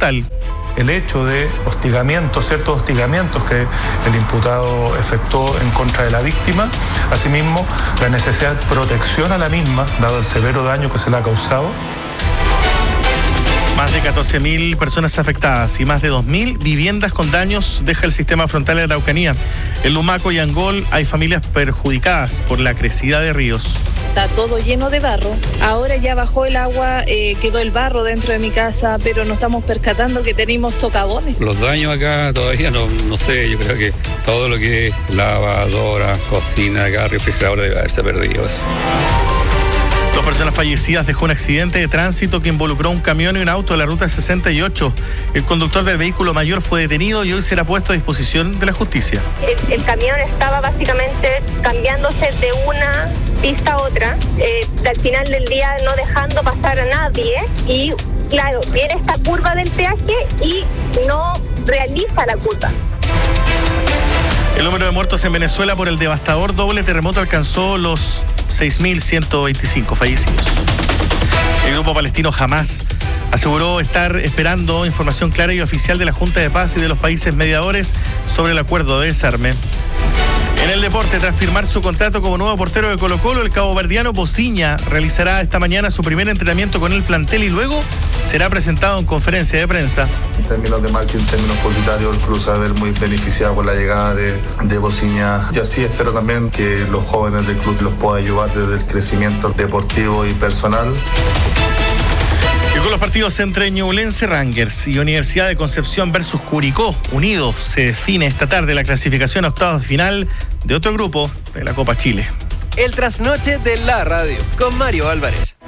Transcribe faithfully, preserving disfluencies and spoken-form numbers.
total. El hecho de hostigamientos, ciertos hostigamientos que el imputado efectuó en contra de la víctima, asimismo la necesidad de protección a la misma, dado el severo daño que se le ha causado. Más de catorce mil personas afectadas y más de dos mil viviendas con daños deja el sistema frontal de Araucanía. En Lumaco y Angol hay familias perjudicadas por la crecida de ríos. Está todo lleno de barro. Ahora ya bajó el agua, eh, quedó el barro dentro de mi casa, pero nos estamos percatando que tenemos socavones. Los daños acá todavía no, no sé, yo creo que todo lo que es lavadora, cocina, acá, refrigerador debe haberse perdido. Dos personas fallecidas dejó un accidente de tránsito que involucró un camión y un auto en la ruta sesenta y ocho. El conductor del vehículo mayor fue detenido y hoy será puesto a disposición de la justicia. El, el camión estaba básicamente cambiándose de una pista a otra, eh, al final del día no dejando pasar a nadie y claro, viene esta curva del peaje y no realiza la curva. El número de muertos en Venezuela por el devastador doble terremoto alcanzó los seis mil ciento veinticinco fallecidos. El grupo palestino Hamás aseguró estar esperando información clara y oficial de la Junta de Paz y de los países mediadores sobre el acuerdo de desarme. En el deporte, tras firmar su contrato como nuevo portero de Colo-Colo, el caboverdiano Pociña realizará esta mañana su primer entrenamiento con el plantel y luego será presentado en conferencia de prensa. En términos de marketing, en términos publicitarios, el club se va a ver muy beneficiado por la llegada de, de Pociña. Y así espero también que los jóvenes del club los pueda ayudar desde el crecimiento deportivo y personal. Y con los partidos entre Ñublense Rangers y Universidad de Concepción versus Curicó Unido, se define esta tarde la clasificación a octavos de final de otro grupo de la Copa Chile. El trasnoche de la radio con Mario Álvarez.